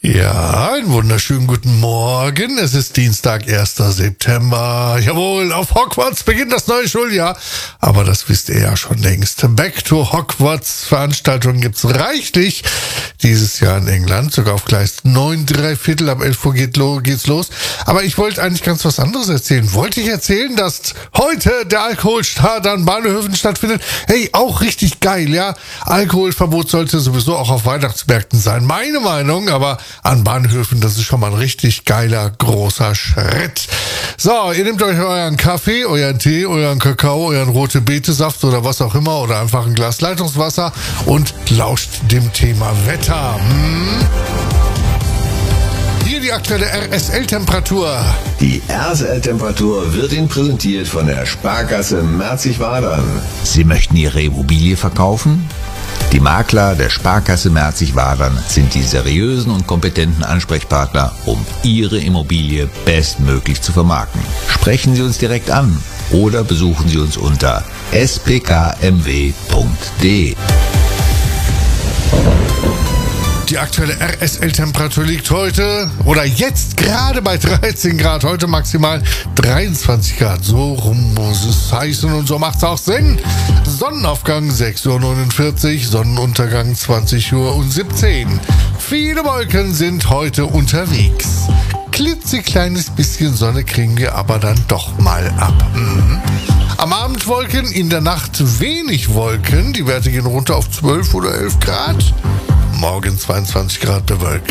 Ja, einen wunderschönen guten Morgen. Es ist Dienstag, 1. September. Jawohl, auf Hogwarts beginnt das neue Schuljahr. Aber das wisst ihr ja schon längst. Back to Hogwarts Veranstaltungen gibt's reichlich dieses Jahr in England. Sogar auf Gleis 9 3/4 ab 11 Uhr geht's los. Aber ich wollte eigentlich ganz was anderes erzählen. Wollte ich erzählen, dass heute der Alkoholstart an Bahnhöfen stattfindet? Hey, auch richtig geil, ja? Alkoholverbot sollte sowieso auch auf Weihnachtsmärkten sein. Meine Meinung, aber an Bahnhöfen, das ist schon mal ein richtig geiler, großer Schritt. So, ihr nehmt euch euren Kaffee, euren Tee, euren Kakao, euren rote Betesaft oder was auch immer oder einfach ein Glas Leitungswasser und lauscht dem Thema Wetter. Hier die aktuelle RSL-Temperatur. Die RSL-Temperatur wird Ihnen präsentiert von der Sparkasse Merzig-Wadern. Sie möchten Ihre Immobilie verkaufen? Die Makler der Sparkasse Merzig-Wadern sind die seriösen und kompetenten Ansprechpartner, um Ihre Immobilie bestmöglich zu vermarkten. Sprechen Sie uns direkt an oder besuchen Sie uns unter spkmw.de. Die aktuelle RSL-Temperatur liegt heute oder jetzt gerade bei 13 Grad, heute maximal 23 Grad. So rum muss es heißen und so macht es auch Sinn. Sonnenaufgang 6:49 Uhr, Sonnenuntergang 20:17 Uhr. Viele Wolken sind heute unterwegs. Klitzekleines bisschen Sonne kriegen wir aber dann doch mal ab. Am Abend Wolken, in der Nacht wenig Wolken. Die Werte gehen runter auf 12 oder 11 Grad. Morgen 22 Grad bewölkt.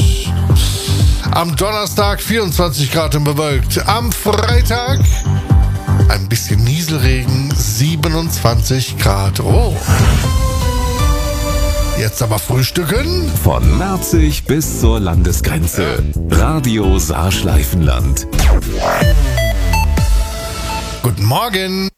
Am Donnerstag 24 Grad und bewölkt. Am Freitag ein bisschen Nieselregen, 27 Grad. Oh. Jetzt aber frühstücken. Von Merzig bis zur Landesgrenze. Radio Saarschleifenland. Guten Morgen.